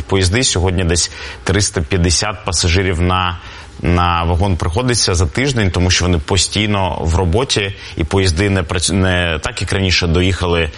поїзди. Сьогодні десь 350 пасажирів на вагон приходиться за тиждень, тому що вони постійно в роботі, і поїзди не так, як раніше, доїхали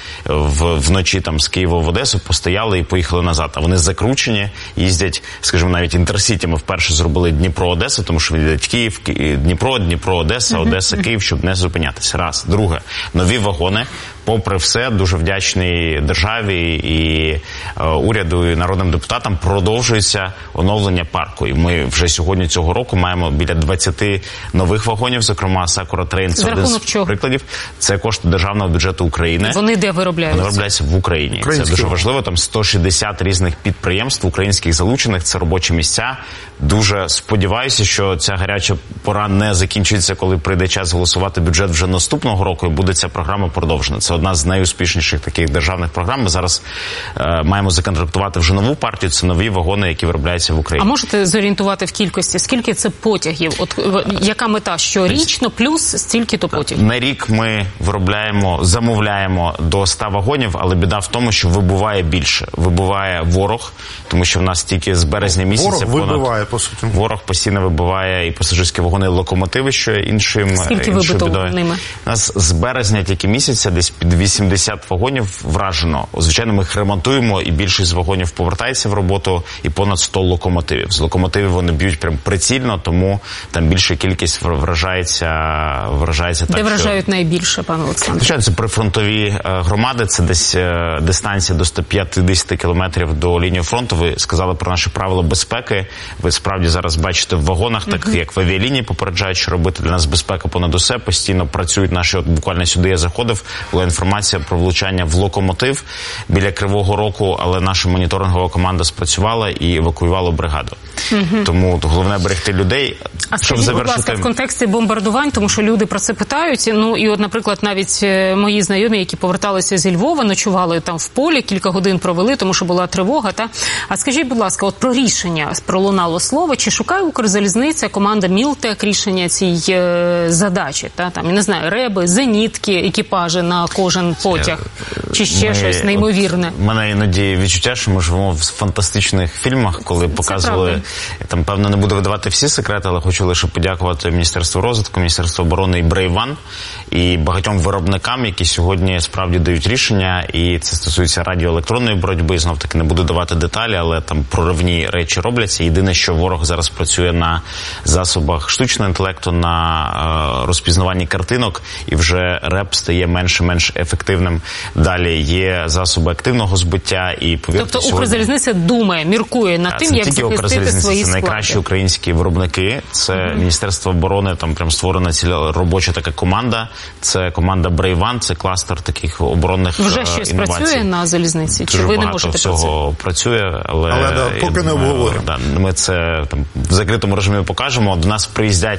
вночі там з Києва в Одесу, постояли і поїхали назад. А вони закручені, їздять, скажімо, навіть інтерсіті. Ми вперше зробили Дніпро-Одеса, тому що їздять Київ, Дніпро, Дніпро-Одеса, Одеса-Київ, щоб не зупинятися. Раз. Друге, нові вагони. Попри все, дуже вдячний державі і уряду, і народним депутатам, продовжується оновлення парку. І ми вже сьогодні цього року маємо біля 20 нових вагонів, зокрема Sakura Train. Це один з прикладів. Це кошти державного бюджету України. Вони де виробляються? Вони виробляються в Україні. Це дуже важливо. Там 160 різних підприємств українських залучених. Це робочі місця. Дуже сподіваюся, що ця гаряча пора не закінчиться, коли прийде час голосувати бюджет вже наступного року, і буде ця програма продовжена. Це одна з найуспішніших таких державних програм. Ми зараз маємо законтрактувати вже нову партію. Це нові вагони, які виробляються в Україні. А можете зорієнтувати в кількості? Скільки це потягів? От яка мета? Щорічно плюс стільки-то потягів? На рік ми виробляємо, замовляємо до 100 вагонів, але біда в тому, що вибуває більше. Вибуває ворог, тому що в нас тільки з березня місяця вибиває, по суті. Ворог постійно вибиває і пасажирські вагони, і локомотиви, що іншим. Скільки вибито ними? У нас з березня тільки місяця десь під 80 вагонів вражено. Звичайно, ми їх ремонтуємо, і більшість вагонів повертається в роботу, і понад 100 локомотивів. З локомотивів вони б'ють прям прицільно, тому там більша кількість вражається так. Де вражають найбільше, пане Олександре? Звичайно, це прифронтові громади, це десь дистанція до 150 кілометрів до лінії фронту. Ви сказали про наші правила безпеки. Ви справді зараз бачите в вагонах, так як в авіалінії попереджають, що робити. Для нас безпека понад усе. Постійно працюють наші, от буквально сюди я заходив, була інформація про влучання в локомотив біля Кривого Рогу, але наша моніторингова команда спрацювала і евакуювала бригаду. Тому головне берегти людей. А скажіть, будь ласка, в контексті бомбардувань, тому що люди про це питають, ну і от, наприклад, навіть мої знайомі, які поверталися зі Львова, ночували там в полі, кілька годин провели, тому що була тривога, та? А скажіть, будь ласка, от про рішення пролунало слово, чи шукає Укрзалізниця, команда Мілтек рішення цієї задачі, та? Там, я не знаю, реби, зенітки, екіпажі на кожен потяг, чи ще щось неймовірне? У мене іноді відчуття, що ми живемо в фантастичних фільмах, коли показували, там, певно, не буду видавати всі секрети, але хочу лише подякувати Міністерству розвитку, Міністерству оборони і Brave One, і багатьом виробникам, які сьогодні справді дають рішення, і це стосується радіоелектронної боротьби, знов-таки не буду давати деталі, але там проривні речі робляться. Єдине, що ворог зараз працює на засобах штучного інтелекту, на розпізнаванні картинок, і вже реп стає менш ефективним. Далі є засоби активного збиття, і повірте, тобто Укрзалізниця думає, міркує над тим, як захистити свої склади. Це найкращі українські виробники, це Міністерство оборони, там прям створена ціла робоча така команда, це команда Brave One, це кластер таких оборонних інновацій. Вже щось працює на залізниці? Чи ви не можете про це? Дуже багато всього працює, але поки не обговорюємо. Ми це там в закритому режимі покажемо. До нас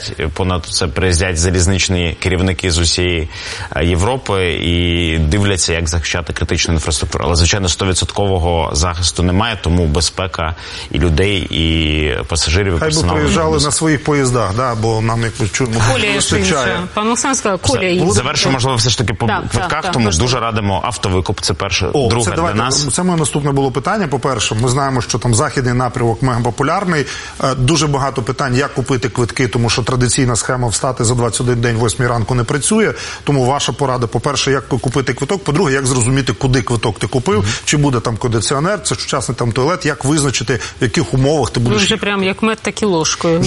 приїздять залізничні керівники з усієї Європи і дивляться, як захищати критичну інфраструктуру. Але, звичайно, 100% захисту немає, тому безпека і людей, і пасажирів, і персоналу. Хай би приїжджали на своїх поїздах, да, бо нам якось чудно вистачає. Пан Олександр сказав, колія. Завершу, можливо, все ж таки по квитках, тому дуже радимо автовикуп, це перше. Друге, для нас. Це моє наступне було питання. По-перше, ми знаємо, що там західний напрямок мегапопулярний. Дуже багато питань, як купити квитки, тому що традиційна схема встати за 21 день 8 ранку не працює. Тому ваша порада, по-перше, як купити квиток, по-друге, як зрозуміти, куди квиток ти купив, чи буде там кондиціонер, це сучасний там туалет, як визначити, в яких умовах ти будеш... Ви вже прям як мед, так і ложкою.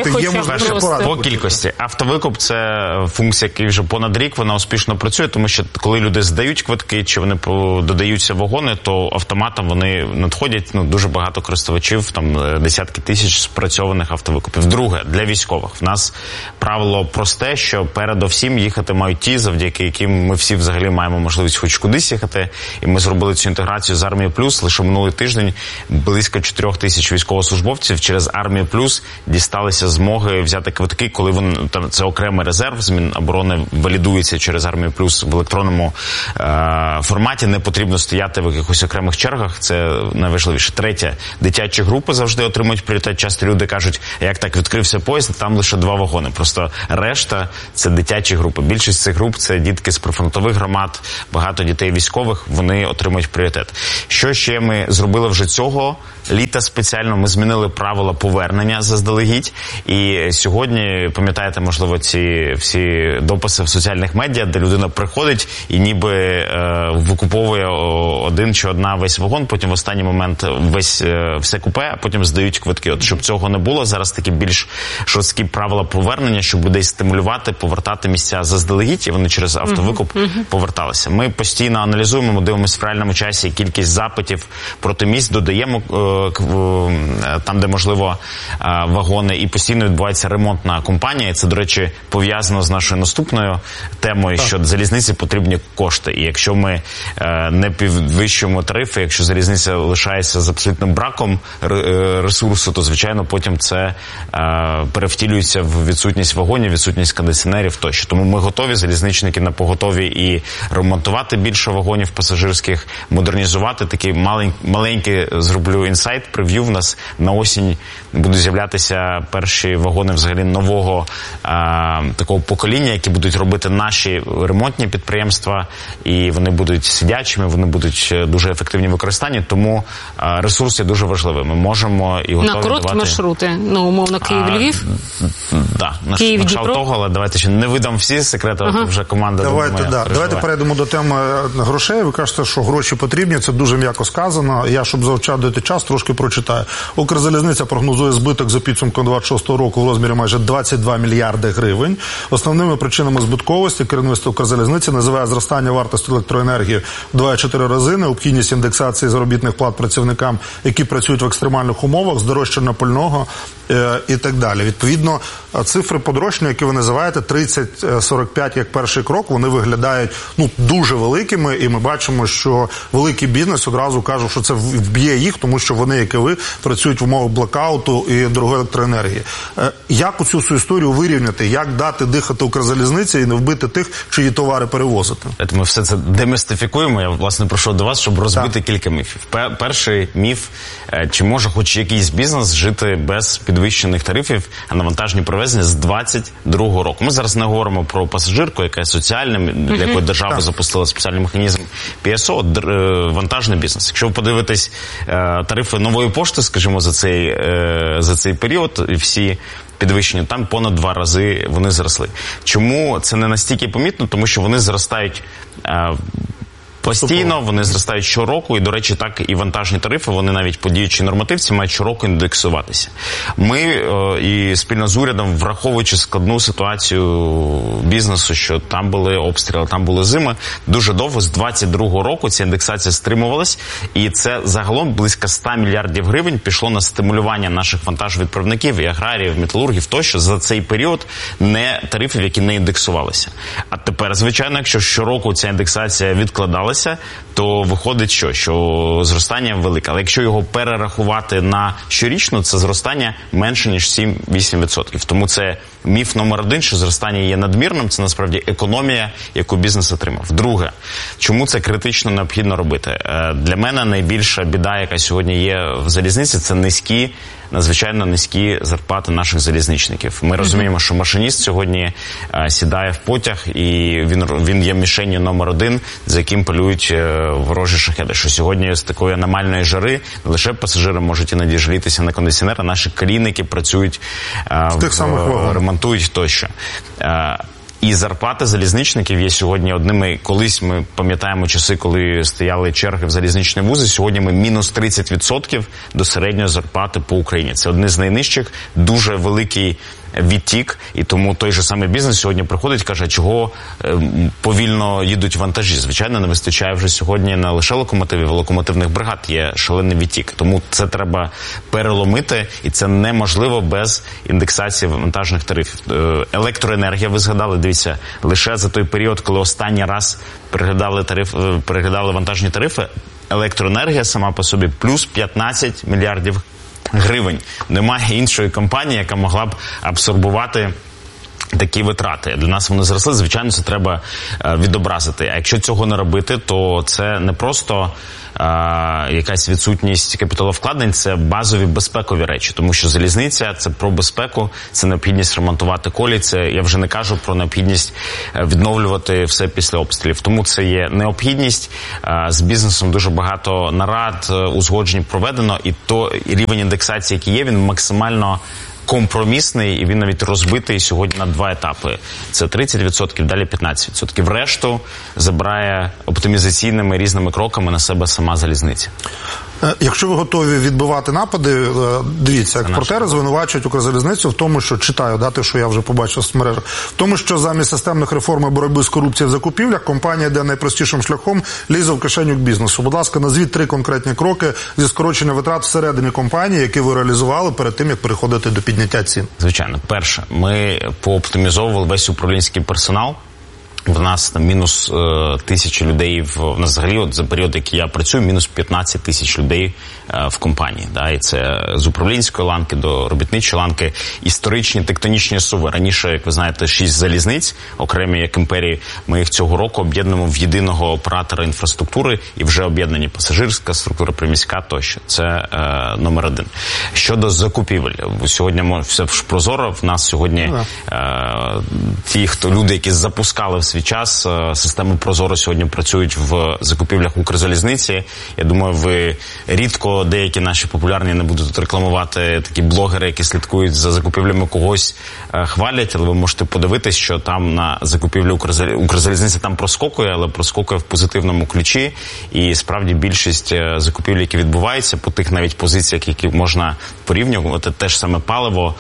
По кількості. Автовикуп – це функція, яка вже понад рік, вона успішно працює, тому що коли люди здають квитки, чи вони додаються вагони, то автоматом вони надходять, дуже багато користувачів, там десятки тисяч спрацьованих автовикупів. Друге, для військових. В нас правило просте, що передовсім їхати мають ті, завдяки яким ми всі взагалі маємо можливість хоч кудись їхати, і ми зробили цю інтеграцію з Армією Плюс. Лише минулий тиждень близько 4 тисяч військовослужбовців військовослужбовців через Армію Плюс дісталися змоги взяти квитки, коли це окремий резерв з Міноборони валідується через Армію Плюс в електронному форматі. Не потрібно стояти в якихось окремих чергах. Це найважливіше. Третє. Дитячі групи завжди отримують пріоритет. Часто люди кажуть, як так відкрився поїзд, там лише 2 вагони. Просто решта – це дитячі групи. Більшість цих груп – це дітки з прифронтових громад, багато дітей військових, вони отримують пріоритет. Що ще ми зробили вже цього літа спеціально? Ми змінили правила повернення заздалегідь. І сьогодні, пам'ятаєте, можливо, ці всі дописи в соціальних медіа, де людина приходить і ніби викуповує один чи одна весь вагон, потім в останній момент все купе, а потім здають квитки. От щоб цього не було, зараз такі більш жорсткі правила повернення, щоб людей стимулювати, повертати місця заздалегідь, і вони через автовикуп поверталися. Ми постійно аналізуємо, ми дивимося в реальному часі кількість запитів проти місць, додаємо там, де можливо вагони, і постійно відбувається ремонтна кампанія. Це, до речі, пов'язано з нашою наступною темою, що залізниці потрібні кошти. І якщо ми не підвищуємо тарифи, якщо залізниця лишається з абсолютним браком ресурсу, то, звичайно, потім це перевтілюється в відсутність вагонів, відсутність кондиціонерів тощо. Тому ми готові, залізничники на поготові, і ремонтувати більше вагонів пасажирських, модернізувати. Такий маленький, зроблю інсайт, прев'ю. В нас на осінь будуть з'являтися перші вагони взагалі нового такого покоління, які будуть робити наші ремонтні підприємства, і вони будуть сидячими, вони будуть дуже ефективні в використанні, тому ресурс є дуже важливий. Ми можемо і готові на короткі давати... маршрути, ну, умовно, Київ-Львів? Так, на шал того, але давайте ще не видам всі секрети, вже команда... Давайте перейдемо до теми грошей. Ви кажете, що гроші потрібні, це дуже м'яко сказано. Я, щоб заощадити час, трошки прочитаю. Укрзалізниця прогнозує збиток за підсумком 26-го року в розмірі майже 22 мільярди гривень. Основними причинами збитковості керівництво Укрзалізниці називає зростання вартості електроенергії в 2,4 рази, необхідність індексації заробітних плат працівникам, які працюють в екстремальних умовах, здорожчання пального і так далі. Відповідно, цифри подорожчання, які ви називаєте, 30-45 як перший крок, вони виглядають дуже великими, і ми бачимо, що великий бізнес одразу каже, що це вб'є їх, тому що вони, як і ви, працюють в умовах блокауту і дорогої електроенергії. Як цю всю історію вирівняти? Як дати дихати Укрзалізниці і не вбити тих, чиї товари перевозити? Ми все це демістифікуємо. Я, власне, прийшов до вас, щоб розбити кілька міфів. Перший міф, чи може хоч якийсь бізнес жити без підвищених тарифів на вантажні перевезення з 22-го року. Ми зараз не говоримо про пасажирку, яка є соціальним, для якої держава запустила спеціальний механізм ПСО, вантажний бізнес. Якщо ви подивитесь тарифи Нової пошти, скажімо, за цей період, і всі підвищення, там понад 2 рази вони зросли. Чому це не настільки помітно? Тому що вони зростають постійно, вони зростають щороку, і, до речі, так і вантажні тарифи, вони навіть по діючій нормативці мають щороку індексуватися. Ми і спільно з урядом, враховуючи складну ситуацію бізнесу, що там були обстріли, там були зими, дуже довго, з 22-го року ця індексація стримувалась, і це загалом близько 100 мільярдів гривень пішло на стимулювання наших вантажовідправників і аграріїв, металургів тощо за цей період не тарифів, які не індексувалися. А тепер, звичайно, якщо щороку ця індексація відкладалася, то виходить, що зростання велике. Але якщо його перерахувати на щорічно, це зростання менше, ніж 7-8%. Тому це міф номер 1, що зростання є надмірним, це насправді економія, яку бізнес отримав. Друге, чому це критично необхідно робити? Для мене найбільша біда, яка сьогодні є в залізниці, це надзвичайно низькі зарплати наших залізничників. Ми розуміємо, що машиніст сьогодні сідає в потяг, і він є мішенью номер 1, за яким полюють ворожі шахеди. Що сьогодні з такої аномальної жари не лише пасажири можуть іноді жалітися на кондиціонер, а наші колійники працюють, ремонтують тощо. І зарплати залізничників є сьогодні одними. Колись ми пам'ятаємо часи, коли стояли черги в залізничні вузи. Сьогодні ми мінус 30% до середньої зарплати по Україні. Це одне з найнижчих, дуже великий відтік, і тому той же самий бізнес сьогодні приходить, каже, чого повільно їдуть вантажі. Звичайно, не вистачає вже сьогодні не лише локомотивів, а локомотивних бригад є шалений відтік. Тому це треба переломити, і це неможливо без індексації вантажних тарифів. Електроенергія, ви згадали, дивіться, лише за той період, коли останній раз переглядали вантажні тарифи, електроенергія сама по собі плюс 15 мільярдів гривень. Немає іншої компанії, яка могла б абсорбувати такі витрати. Для нас вони зросли, звичайно, це треба відобразити. А якщо цього не робити, то це не просто якась відсутність капіталовкладень, це базові безпекові речі, тому що залізниця – це про безпеку, це необхідність ремонтувати колії, це я вже не кажу про необхідність відновлювати все після обстрілів. Тому це є необхідність. З бізнесом дуже багато нарад, узгоджень проведено, і рівень індексації, який є, він максимально компромісний, і він навіть розбитий сьогодні на 2 етапи. Це 30%, далі 15%. Решту забирає оптимізаційними різними кроками на себе сама залізниця. Якщо ви готові відбивати напади, дивіться, експортери звинувачують Укрзалізницю в тому, що, читаю, те, що я вже побачив в мережах, в тому, що замість системних реформ і боротьби з корупцією в закупівлях, компанія йде найпростішим шляхом, лізе в кишеню бізнесу. Будь ласка, назвіть 3 конкретні кроки зі скорочення витрат всередині компанії, які ви реалізували перед тим, як переходити до підняття цін. Звичайно. Перше, ми пооптимізовували весь управлінський персонал. В нас там мінус 1000 людей, в нас взагалі от за період, який я працюю, мінус 15 тисяч людей в компанії. Да? І це з управлінської ланки до робітничої ланки. Історичні тектонічні суви. Раніше, як ви знаєте, 6 залізниць, окремі як імперії, ми їх цього року об'єднуємо в єдиного оператора інфраструктури і вже об'єднані пасажирська структура, приміська тощо. Це номер 1. Щодо закупівель. Сьогодні все ж прозоро. В нас сьогодні люди, які запускали в свій час, системи Прозоро сьогодні працюють в закупівлях Укрзалізниці. Я думаю, ви рідко деякі наші популярні, не буду тут рекламувати, такі блогери, які слідкують за закупівлями, когось хвалять, але ви можете подивитись, що там на закупівлі Укрзалізниці там проскокує, але проскокує в позитивному ключі. І справді більшість закупівель, які відбуваються, по тих навіть позиціях, які можна порівнювати, те ж саме паливо,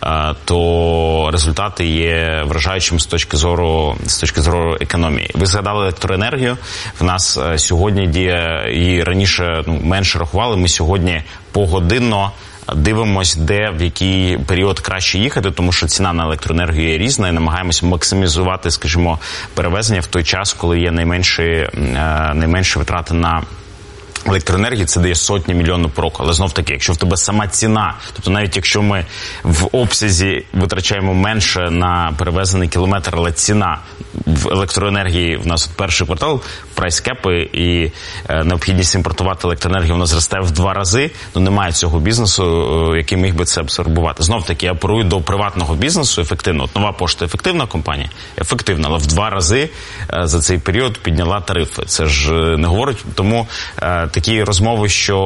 то результати є вражаючими з точки зору економії. Ви згадали електроенергію. В нас сьогодні діє, і раніше менше рахували, ми сьогодні погодинно дивимось, де, в який період краще їхати, тому що ціна на електроенергію є різна, і намагаємося максимізувати, скажімо, перевезення в той час, коли є найменші витрати на електроенергії, це дає сотні мільйонів по року. Але знов-таки, якщо в тебе сама ціна, тобто навіть якщо ми в обсязі витрачаємо менше на перевезений кілометр, але ціна в електроенергії в нас перший квартал, прайс-кепи і необхідність імпортувати електроенергію вона зросте в 2 рази, немає цього бізнесу, який міг би це абсорбувати. Знов-таки, я апелюю до приватного бізнесу ефективно. От Нова пошта ефективна компанія? Ефективна, але в 2 рази за цей період підняла тарифи. Це ж не говорить, тому такі розмови, що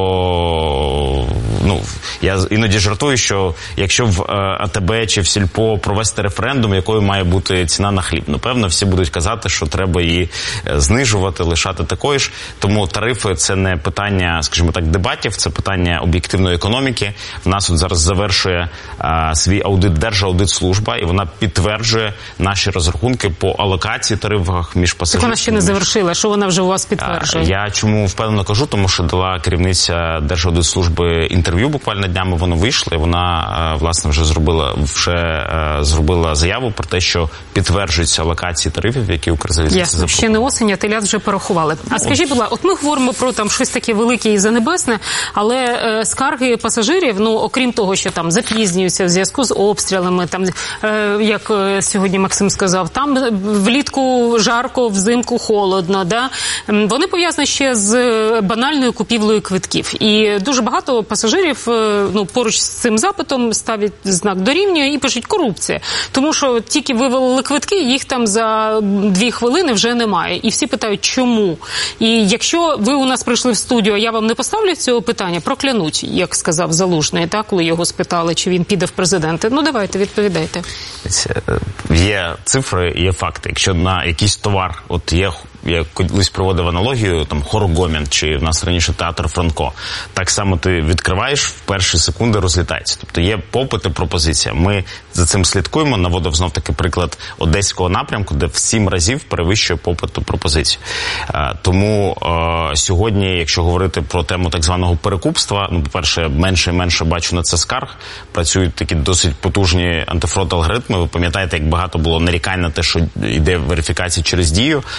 я іноді жартую, що якщо в АТБ чи в Сільпо провести референдум, якою має бути ціна на хліб, напевно, всі будуть казати, що треба її знижувати, лишати такою ж. Тому тарифи – це не питання, скажімо так, дебатів, це питання об'єктивної економіки. В нас от зараз завершує свій аудит Держаудитслужба, і вона підтверджує наші розрахунки по алокації тарифах між пасажирами. Так вона ще не завершила, що вона вже у вас підтверджує? Я чому впевнено кажу, тому що дала керівниця Держаудитслужби інтерв'ю буквально днями, воно вийшло, і вона, власне, вже зробила заяву про те, що підтверджуються алокації тарифів, які Укрзалізниця запропонувала. Ще не осінь, а телят вже порахували. А скажіть, будь ласка, от ми говоримо про там щось таке велике і занебесне, але скарги пасажирів, окрім того, що там запізнюються в зв'язку з обстрілами, там, як сьогодні Максим сказав, там влітку жарко, взимку холодно, да? Вони пов'язані ще з банальною купівлею квитків. І дуже багато пасажирів поруч з цим запитом ставлять знак дорівнює і пишуть корупція. Тому що тільки вивели квитки, їх там за 2 хвилини вже немає. І всі питають, чому? І якщо ви у нас прийшли в студію, а я вам не поставлю цього питання, проклянуть, як сказав Залужний, так, коли його спитали, чи він піде в президенти. Давайте, відповідайте. Є цифри, є факти. Якщо на якийсь товар, я колись проводив аналогію, там, Хорогомін, чи в нас раніше театр Франко. Так само ти відкриваєш, в перші секунди розлітається. Тобто є попит і пропозиція. Ми за цим слідкуємо, наводив знов-таки приклад одеського напрямку, де в 7 разів перевищує попит і пропозицію. Тому сьогодні, якщо говорити про тему так званого перекупства, по-перше, менше і менше бачу на це скарг. Працюють такі досить потужні антифрод-алгоритми. Ви пам'ятаєте, як багато було нарікань на те, що йде верифікація через Дію, але сьогодні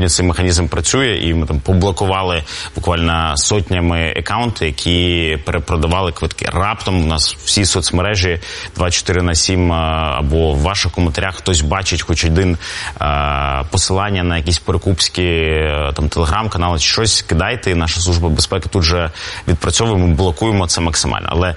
сьогодні цей механізм працює, і ми там поблокували буквально сотнями акаунти, які перепродавали квитки. Раптом у нас всі соцмережі 24/7 або в ваших коментарях хтось бачить хоч один посилання на якісь перекупські там телеграм-канали чи щось, кидайте, і наша служба безпеки тут же відпрацьовує, ми блокуємо це максимально. Але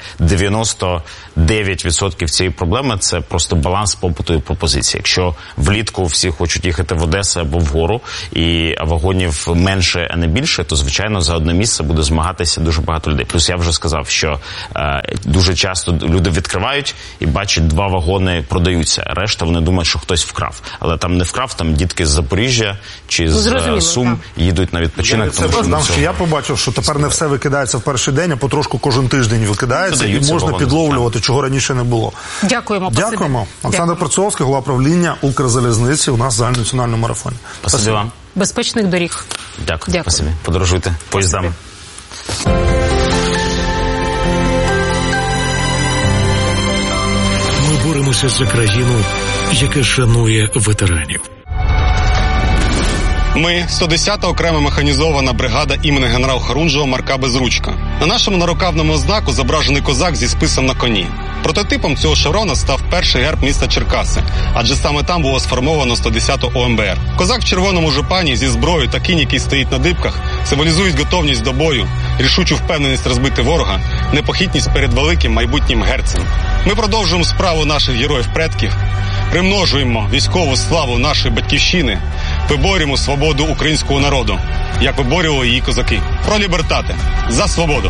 99% цієї проблеми – це просто баланс попиту і пропозиції. Якщо влітку всі хочуть їхати в Одесу або вгору, і вагонів менше, а не більше, то, звичайно, за одне місце буде змагатися дуже багато людей. Плюс я вже сказав, що дуже часто люди відкривають і бачать 2 вагони продаються. Решта вони думають, що хтось вкрав. Але там не вкрав, там дітки з Запоріжжя чи з Сум їдуть на відпочинок. Я побачив, що тепер не все викидається в перший день, а потрошку кожен тиждень викидається, і можна підловлювати, чого раніше не було. Дякуємо. Дякуємо. Олександр Перцовський, голова правління Укрзалізниці у нас в загальнонаціональному марафоні. Спасибі вам. Безпечних доріг. Дякую. Спасибі. Подорожуйте поїздами. Ми боремося за країну, яка шанує ветеранів. Ми – 110-та окрема механізована бригада імені генерала Хорунжого Марка Безручка. На нашому нарукавному знаку зображений козак зі списом на коні. Прототипом цього шеврона став перший герб міста Черкаси, адже саме там було сформовано 110-ту ОМБР. Козак в червоному жупані зі зброєю та кінь, який стоїть на дибках, символізують готовність до бою, рішучу впевненість розбити ворога, непохитність перед великим майбутнім герцем. Ми продовжуємо справу наших героїв-предків, примножуємо військову славу нашої батьківщини, виборюємо свободу українського народу, як виборювали її козаки. Про лібертате. За свободу.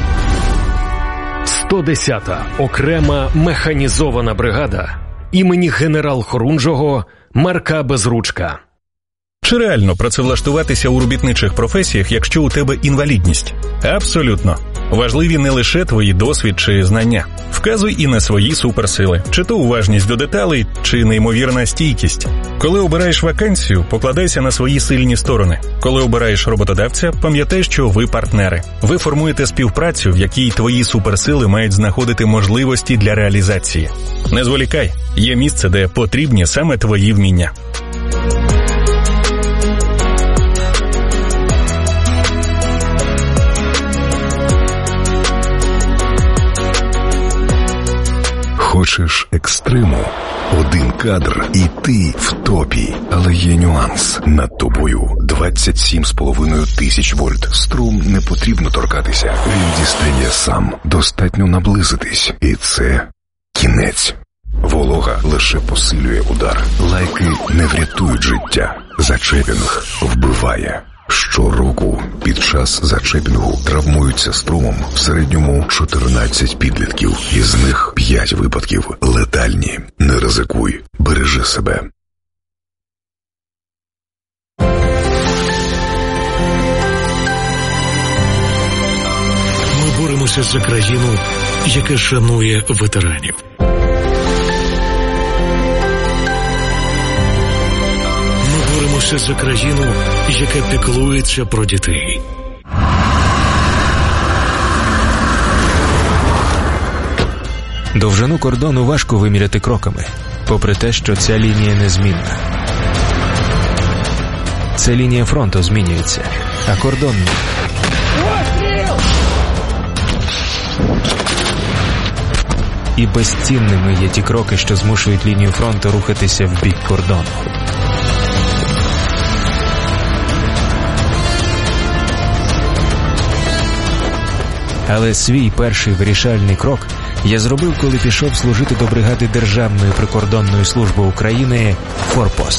110-та окрема механізована бригада імені генерал Хорунжого Марка Безручка. Чи реально працевлаштуватися у робітничих професіях, якщо у тебе інвалідність? Абсолютно. Важливі не лише твої досвід чи знання. Вказуй і на свої суперсили. Чи то уважність до деталей, чи неймовірна стійкість. Коли обираєш вакансію, покладайся на свої сильні сторони. Коли обираєш роботодавця, пам'ятай, що ви партнери. Ви формуєте співпрацю, в якій твої суперсили мають знаходити можливості для реалізації. Не зволікай. Є місце, де потрібні саме твої вміння. Хочеш екстриму? Один кадр і ти в топі. Але є нюанс. Над тобою 27,5 тисяч вольт. Струм не потрібно торкатися. Він дістає сам. Достатньо наблизитись. І це кінець. Волога лише посилює удар. Лайки не врятують життя. Зачепінг вбиває. Щороку під час зачепінгу травмуються струмом в середньому 14 підлітків. Із них 5 випадків летальні. Не ризикуй. Бережи себе. Ми боремося за країну, яка шанує ветеранів. Боремося за країну, яка піклується про дітей. Довжину кордону важко виміряти кроками, попри те, що ця лінія незмінна. Ця лінія фронту змінюється, а кордон ні. І безцінними є ті кроки, що змушують лінію фронту рухатися в бік кордону. Але свій перший вирішальний крок я зробив, коли пішов служити до бригади Державної прикордонної служби України «Форпост».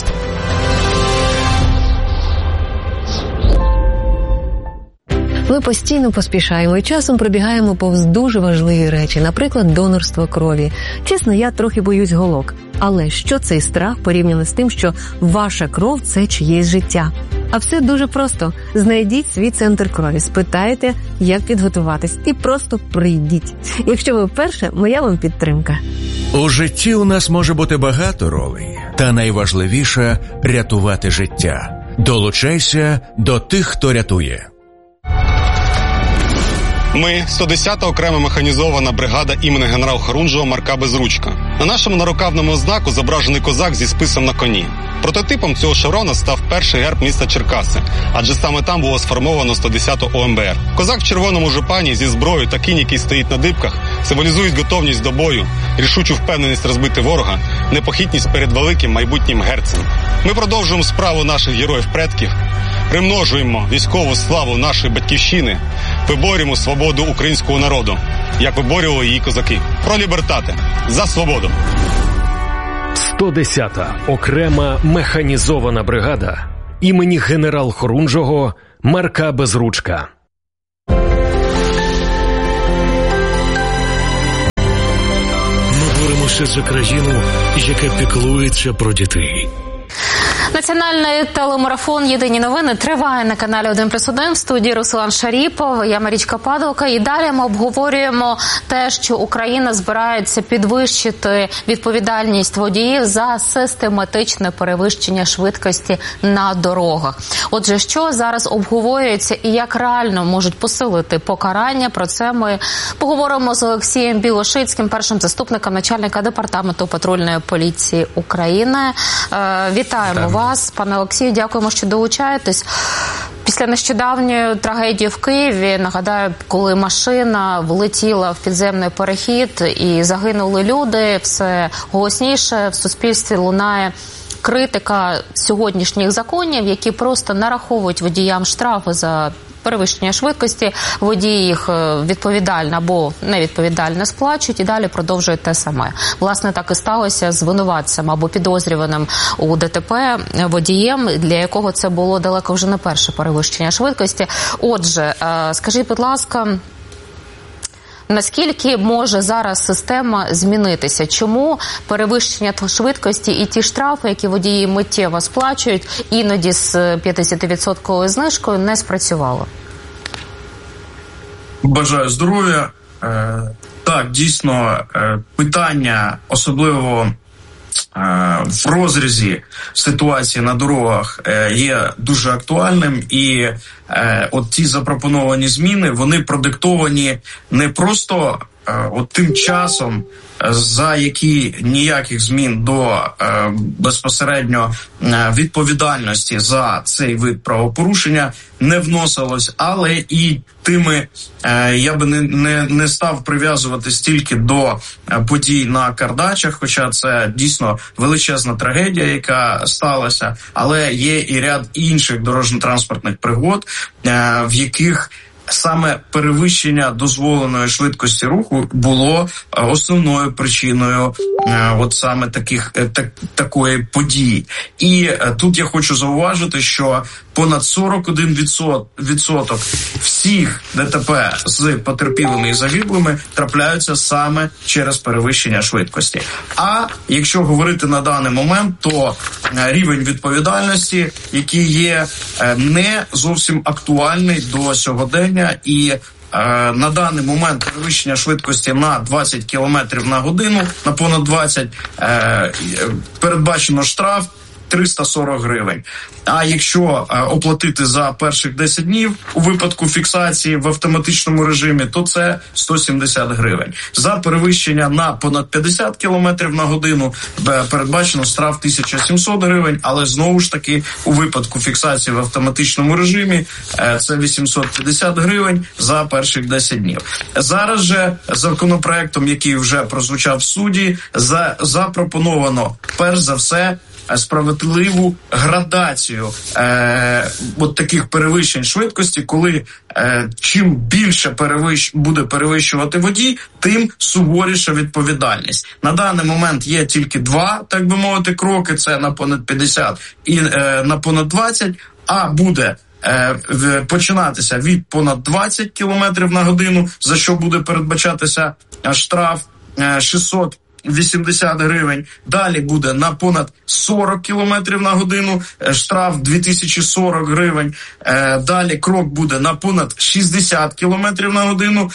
Ми постійно поспішаємо і часом пробігаємо повз дуже важливі речі, наприклад, донорство крові. Чесно, я трохи боюсь голок. Але що цей страх порівняно з тим, що ваша кров – це чиєсь життя? А все дуже просто. Знайдіть свій центр крові, спитайте, як підготуватись, і просто прийдіть. Якщо ви вперше, моя вам підтримка. У житті у нас може бути багато ролей, та найважливіше – рятувати життя. Долучайся до тих, хто рятує. Ми 110-та окрема механізована бригада імені генерала Хорунжого Марка Безручка. На нашому нарукавному знаку зображений козак зі списом на коні. Прототипом цього шеврона став перший герб міста Черкаси, адже саме там було сформовано 110-ту ОМБР. Козак в червоному жупані зі зброєю та кінь, який стоїть на дибках, символізують готовність до бою, рішучу впевненість розбити ворога, непохитність перед великим майбутнім герцем. Ми продовжуємо справу наших героїв-предків, примножуємо військову славу нашої батьківщини, виборюємо свободу українського народу, як виборювали її козаки. Про лібертате. За свободу. 110-та окрема механізована бригада імені генерал Хорунжого Марка Безручка. Ми боремося за країну, яка піклується про дітей. Національний телемарафон «Єдині новини» триває на каналі 1+1. В студії Руслан Шаріпов, я Марічка Падалка. І далі ми обговорюємо те, що Україна збирається підвищити відповідальність водіїв за систематичне перевищення швидкості на дорогах. Отже, що зараз обговорюється і як реально можуть посилити покарання? Про це ми поговоримо з Олексієм Білошицьким, першим заступником начальника департаменту патрульної поліції України. Вітаємо вас, пане Олексію, дякуємо, що долучаєтесь. Після нещодавньої трагедії в Києві, нагадаю, коли машина влетіла в підземний перехід і загинули люди, все голосніше в суспільстві лунає критика сьогоднішніх законів, які просто нараховують водіям штрафи за перевищення швидкості, водії їх відповідально або невідповідально сплачують і далі продовжують те саме. Власне, так і сталося з винуватцем або підозрюваним у ДТП водієм, для якого це було далеко вже не перше перевищення швидкості. Отже, скажіть, будь ласка, наскільки може зараз система змінитися? Чому перевищення швидкості і ті штрафи, які водії миттєво сплачують, іноді з 50% знижкою, не спрацювало? Бажаю здоров'я. Так, дійсно, питання, особливо в розрізі ситуації на дорогах, є дуже актуальним, і от ті запропоновані зміни, вони продиктовані не просто от тим часом, за які ніяких змін до безпосередньо відповідальності за цей вид правопорушення не вносилось, але і тими, я би не став прив'язувати стільки до подій на Кардачах, хоча це дійсно величезна трагедія, яка сталася, але є і ряд інших дорожньо-транспортних пригод, в яких саме перевищення дозволеної швидкості руху було основною причиною от саме такої події. І тут я хочу зауважити, що понад 41% всіх ДТП з потерпілими і загиблими трапляються саме через перевищення швидкості. А якщо говорити на даний момент, то рівень відповідальності, який є не зовсім актуальний до сьогодення, і на даний момент перевищення швидкості на 20 км на годину, на понад 20, передбачено штраф 340 гривень. А якщо оплатити за перших 10 днів у випадку фіксації в автоматичному режимі, то це 170 гривень. За перевищення на понад 50 км на годину передбачено штраф 1700 гривень, але знову ж таки у випадку фіксації в автоматичному режимі це 850 гривень за перших 10 днів. Зараз же законопроектом, який вже прозвучав в суді, запропоновано перш за все справедливу градацію от таких перевищень швидкості, коли чим більше буде перевищувати водій, тим суворіша відповідальність. На даний момент є тільки два, так би мовити, кроки, це на понад 50 і на понад 20, а буде починатися від понад 20 км на годину, за що буде передбачатися штраф 600 80 гривень. Далі буде на понад 40 км на годину, штраф 2040 гривень. Далі крок буде на понад 60 км на годину,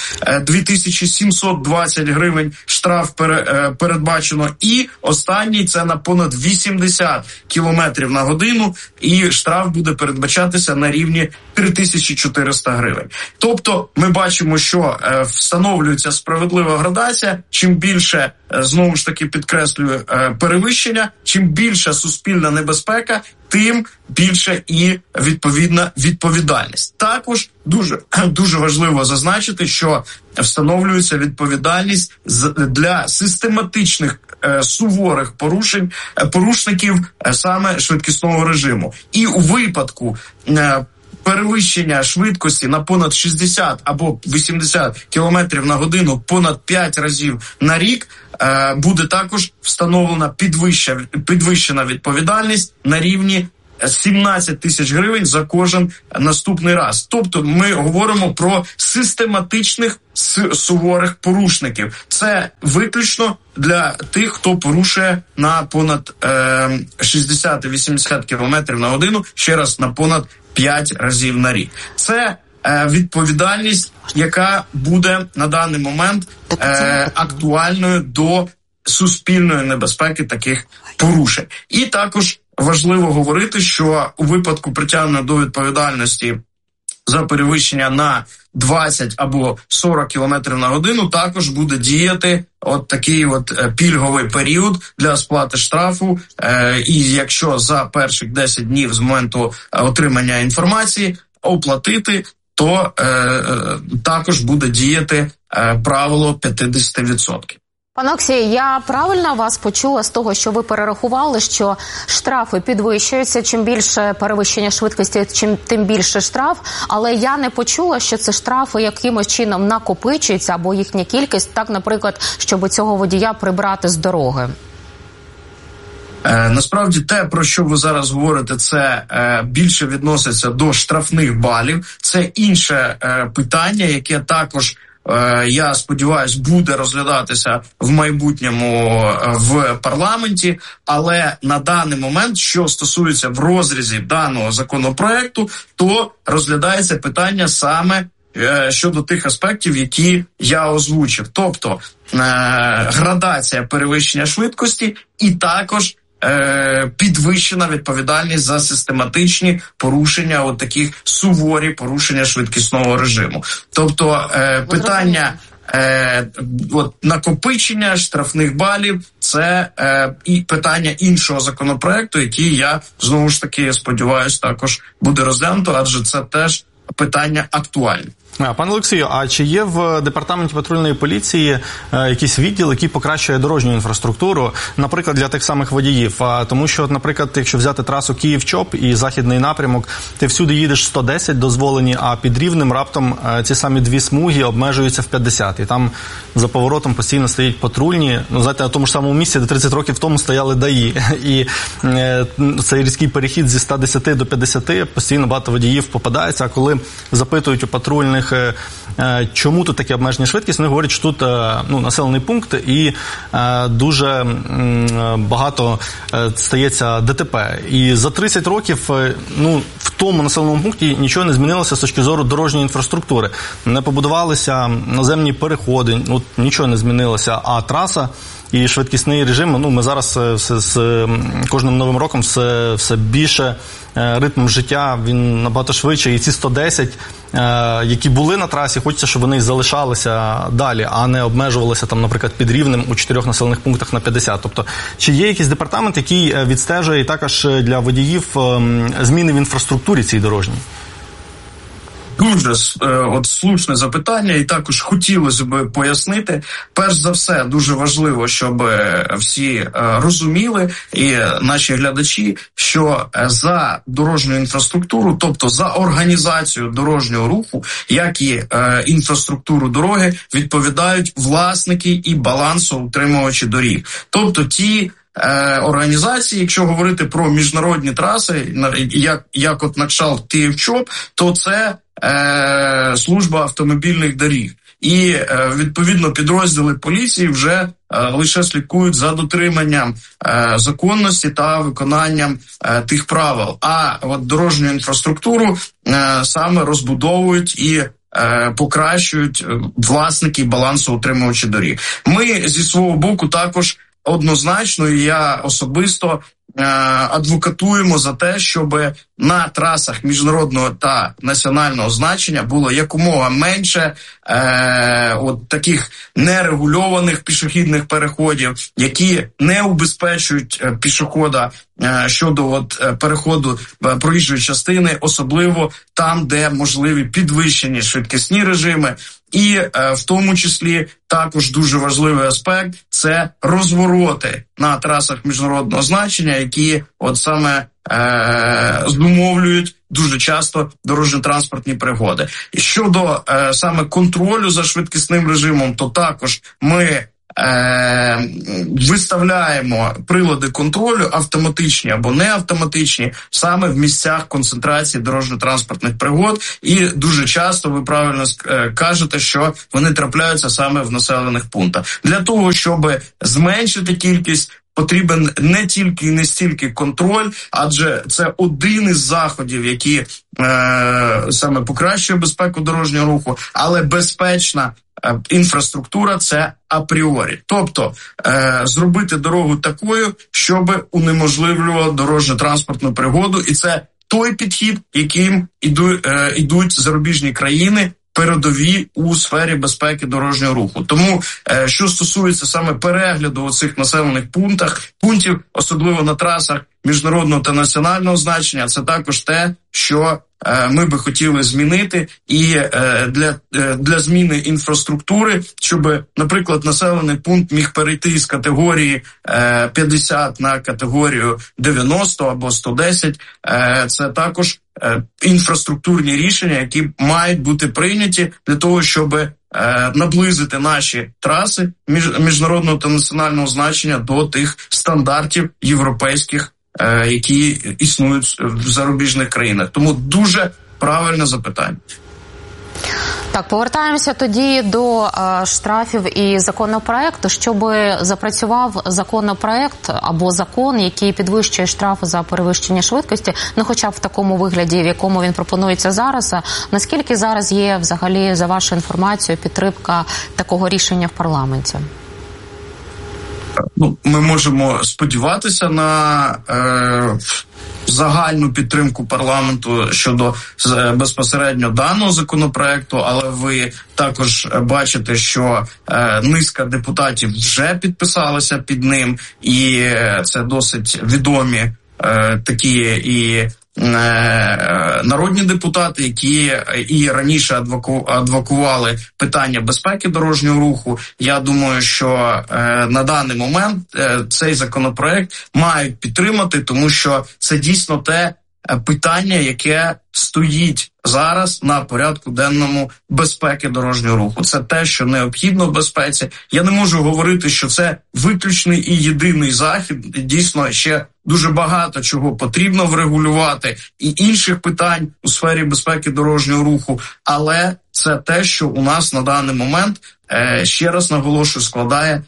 2720 гривень штраф передбачено. І останній це на понад 80 км на годину, і штраф буде передбачатися на рівні 3400 гривень. Тобто ми бачимо, що встановлюється справедлива градація. Чим більше, знову ж таки підкреслюю, перевищення, чим більша суспільна небезпека, тим більше і відповідна відповідальність. Також дуже важливо зазначити, що встановлюється відповідальність для систематичних суворих порушників саме швидкісного режиму. І у випадку перевищення швидкості на понад 60 або 80 км на годину понад 5 разів на рік буде також встановлена підвищена відповідальність на рівні 17 тисяч гривень за кожен наступний раз. Тобто ми говоримо про систематичних суворих порушників. Це виключно для тих, хто порушує на понад 60-80 км на годину, ще раз, на понад 5 разів на рік. Це відповідальність, яка буде на даний момент актуальною до суспільної небезпеки таких порушень. І також важливо говорити, що у випадку притягнення до відповідальності за перевищення на 20 або 40 км на годину також буде діяти от такий пільговий період для сплати штрафу. І якщо за перших 10 днів з моменту отримання інформації оплатити, то також буде діяти правило 50%. Пане Олексію, я правильно вас почула з того, що ви перерахували, що штрафи підвищуються, чим більше перевищення швидкості, тим більше штраф, але я не почула, що це штрафи якимось чином накопичуються або їхня кількість, так, наприклад, щоб цього водія прибрати з дороги. Насправді те, про що ви зараз говорите, це більше відноситься до штрафних балів. Це інше питання, яке також, я сподіваюся, буде розглядатися в майбутньому в парламенті, але на даний момент, що стосується в розрізі даного законопроекту, то розглядається питання саме щодо тих аспектів, які я озвучив. Тобто градація перевищення швидкості і також підвищена відповідальність за систематичні порушення, от таких суворі порушення швидкісного режиму. Тобто питання накопичення штрафних балів – це і питання іншого законопроекту, який я, знову ж таки, сподіваюся, також буде розглянуто, адже це теж питання актуальне. Пане Олексію, а чи є в департаменті патрульної поліції якийсь відділ, який покращує дорожню інфраструктуру, наприклад, для тих самих водіїв? Тому що, наприклад, якщо взяти трасу Київ-Чоп і західний напрямок, ти всюди їдеш 110 дозволені, а під Рівнем раптом ці самі дві смуги обмежуються в 50. І там за поворотом постійно стоять патрульні. Ну, знаєте, на тому ж самому місці, де 30 років тому стояли ДАІ. І цей різкий перехід зі 110 до 50 постійно багато водіїв попадається. А коли запитують у патрульних, чому тут такі обмежені швидкість, вони говорять, що тут населений пункт і дуже багато стається ДТП. І за 30 років в тому населеному пункті нічого не змінилося з точки зору дорожньої інфраструктури. Не побудувалися наземні переходи, нічого не змінилося, а траса і швидкісний режим, ми зараз з кожним новим роком все більше ритм життя, він набагато швидше. І ці 110, які були на трасі, хочеться, щоб вони залишалися далі, а не обмежувалися, там, наприклад, під Рівнем у 4 населених пунктах на 50. Тобто, чи є якийсь департамент, який відстежує і також для водіїв зміни в інфраструктурі цій дорожній? Дуже слушне запитання, і також хотілося б пояснити. Перш за все, дуже важливо, щоб всі розуміли, і наші глядачі, що за дорожню інфраструктуру, тобто за організацію дорожнього руху, як і інфраструктуру дороги, відповідають власники і балансоутримувачі доріг. Тобто ті організації, якщо говорити про міжнародні траси, як от на кшталт Київ-Чоп, то це служба автомобільних доріг. і відповідно підрозділи поліції вже лише слідкують за дотриманням законності та виконанням тих правил. А от дорожню інфраструктуру саме розбудовують і покращують власники балансоутримувачі доріг. Ми зі свого боку також однозначно, і я особисто адвокатуємо за те, щоб на трасах міжнародного та національного значення було якомога менше от таких нерегульованих пішохідних переходів, які не убезпечують пішохода щодо переходу проїжджої частини, особливо там, де можливі підвищені швидкісні режими. І в тому числі також дуже важливий аспект – це розвороти на трасах міжнародного значення, які от саме зумовлюють дуже часто дорожньо-транспортні пригоди. І щодо саме контролю за швидкісним режимом, то також ми виставляємо прилади контролю, автоматичні або неавтоматичні, саме в місцях концентрації дорожньо-транспортних пригод. І дуже часто, ви правильно кажете, що вони трапляються саме в населених пунктах. Для того, щоб зменшити кількість, потрібен не тільки і не стільки контроль, адже це один із заходів, які саме покращує безпеку дорожнього руху, але безпечна інфраструктура – це апріорі. Тобто зробити дорогу такою, щоб унеможливлювало дорожньо-транспортну пригоду, і це той підхід, яким ідуть зарубіжні країни, передові у сфері безпеки дорожнього руху. Тому, що стосується саме перегляду оцих населених пунктів, особливо на трасах міжнародного та національного значення, це також те, що ми би хотіли змінити, і для зміни інфраструктури, щоб, наприклад, населений пункт міг перейти з категорії 50 на категорію 90 або 110, це також інфраструктурні рішення, які мають бути прийняті для того, щоб наблизити наші траси міжнародного та національного значення до тих стандартів європейських, які існують в зарубіжних країнах. Тому дуже правильне запитання. Так, повертаємося тоді до штрафів і законопроекту. Щоб запрацював законопроект або закон, який підвищує штрафи за перевищення швидкості, ну хоча б в такому вигляді, в якому він пропонується зараз, наскільки зараз є взагалі, за вашу інформацію, підтримка такого рішення в парламенті? Ми можемо сподіватися на загальну підтримку парламенту щодо безпосередньо даного законопроекту, але ви також бачите, що низка депутатів вже підписалася під ним, і це досить відомі такі і народні депутати, які і раніше адвокували питання безпеки дорожнього руху. Я думаю, що на даний момент цей законопроект мають підтримати, тому що це дійсно те питання, яке стоїть зараз на порядку денному безпеки дорожнього руху. Це те, що необхідно в безпеці. Я не можу говорити, що це виключний і єдиний захід. Дійсно, ще дуже багато чого потрібно врегулювати і інших питань у сфері безпеки дорожнього руху, але це те, що у нас на даний момент, ще раз наголошую, складає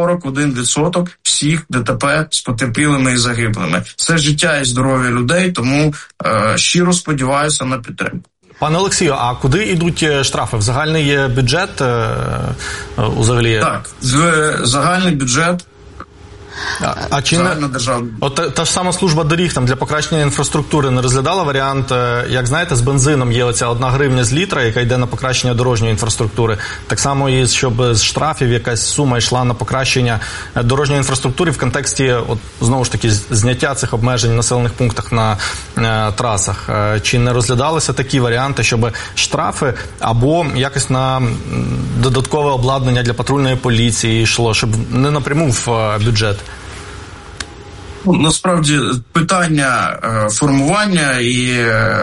41% всіх ДТП з потерпілими і загиблими. Це життя і здоров'я людей, тому щиро сподіваюся на підтримку. Пане Олексію, а куди йдуть штрафи? В загальний бюджет взагалі? Так, в загальний бюджет. А чи не от та ж сама служба доріг там для покращення інфраструктури не розглядала варіант, як знаєте, з бензином є оця 1 гривня з літра, яка йде на покращення дорожньої інфраструктури. Так само і щоб з штрафів якась сума йшла на покращення дорожньої інфраструктури в контексті, от знову ж таки, зняття цих обмежень в населених пунктах на трасах. Чи не розглядалися такі варіанти, щоб штрафи або якось на додаткове обладнання для патрульної поліції йшло, щоб не напряму в бюджет? Насправді питання формування і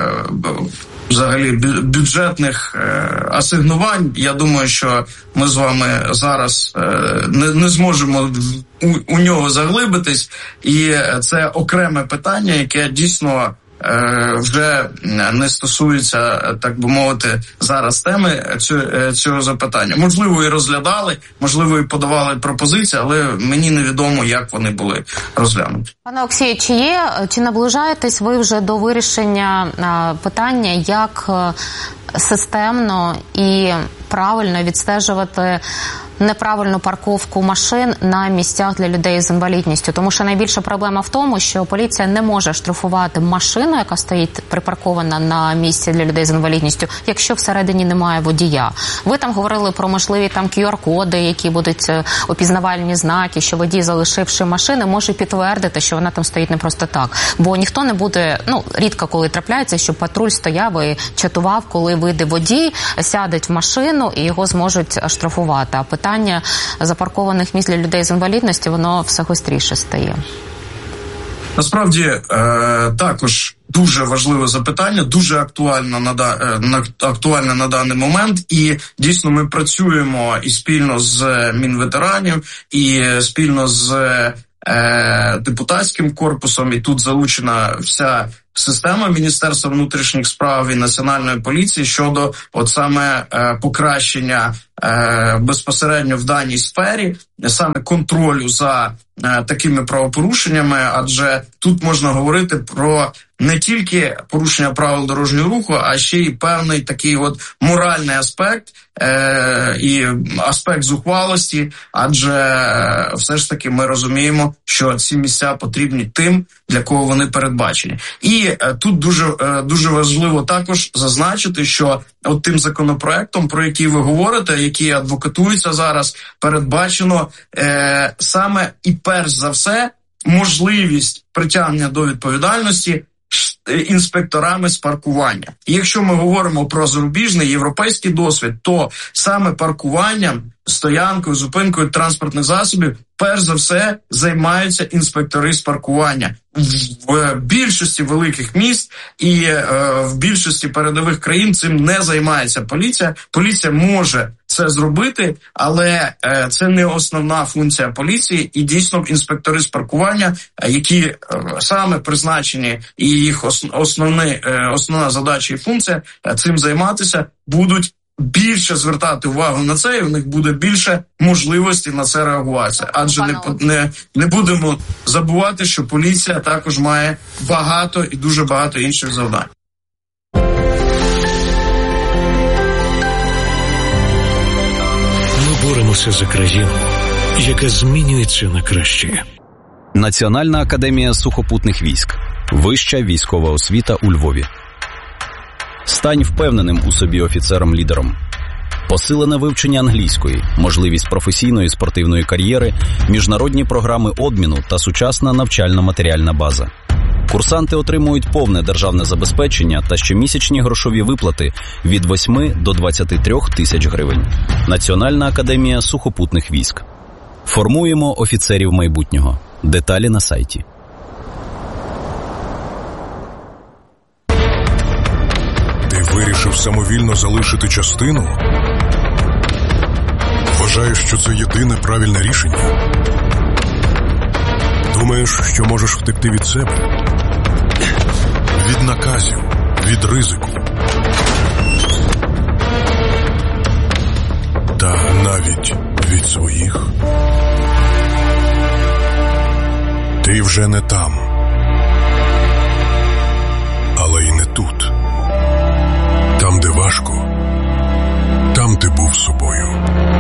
взагалі бюджетних асигнувань, я думаю, що ми з вами зараз не зможемо у нього заглибитись, і це окреме питання, яке дійсно вже не стосується, так би мовити, зараз теми цього запитання. Можливо, і розглядали, можливо, і подавали пропозиції, але мені невідомо, як вони були розглянуті. Пане Олексію, чи наближаєтесь ви вже до вирішення питання, як системно і правильно відстежувати неправильну парковку машин на місцях для людей з інвалідністю? Тому що найбільша проблема в тому, що поліція не може штрафувати машину, яка стоїть припаркована на місці для людей з інвалідністю, якщо всередині немає водія. Ви там говорили про можливі там QR-коди, які будуть опізнавальні знаки, що водій, залишивши машини, може підтвердити, що вона там стоїть не просто так. Бо ніхто не буде, рідко коли трапляється, що патруль стояв і чатував, коли вийде водій, сядеть в машину і його зможуть штрафувати. А питання запаркованих місць для людей з інвалідності, воно все гостріше стає. Насправді, також дуже важливе запитання, дуже актуальне на даний момент. І дійсно ми працюємо і спільно з Мінветеранів, і спільно з депутатським корпусом, і тут залучена вся система Міністерства внутрішніх справ і Національної поліції щодо саме покращення безпосередньо в даній сфері, саме контролю за такими правопорушеннями, адже тут можна говорити про не тільки порушення правил дорожнього руху, а ще й певний такий моральний аспект і аспект зухвалості, адже все ж таки ми розуміємо, що ці місця потрібні тим, для кого вони передбачені. І тут дуже важливо також зазначити, що тим законопроектом, про який ви говорите, який адвокатується зараз, передбачено саме і перш за все можливість притягнення до відповідальності інспекторами з паркування. І якщо ми говоримо про зарубіжний європейський досвід, то саме паркуванням, стоянкою, зупинкою транспортних засобів перш за все займаються інспектори з паркування. В більшості великих міст і в більшості передових країн цим не займається поліція. Поліція може це зробити, але це не основна функція поліції. І дійсно інспектори з паркування, які саме призначені, і їх основна задача і функція цим займатися, будуть більше звертати увагу на це, і у них буде більше можливості на це реагувати. Адже не будемо забувати, що поліція також має багато і дуже багато інших завдань. Ми боремося за країну, яка змінюється на краще. Національна академія сухопутних військ. Вища військова освіта у Львові. Стань впевненим у собі офіцером-лідером. Посилене вивчення англійської, можливість професійної спортивної кар'єри, міжнародні програми обміну та сучасна навчально-матеріальна база. Курсанти отримують повне державне забезпечення та щомісячні грошові виплати від 8 до 23 тисяч гривень. Національна академія сухопутних військ. Формуємо офіцерів майбутнього. Деталі на сайті. Вирішив самовільно залишити частину? Вважаєш, що це єдине правильне рішення? Думаєш, що можеш втекти від себе? Від наказів, від ризику. Та навіть від своїх. Ти вже не там. Але й не тут. Там, де важко, там ти був собою.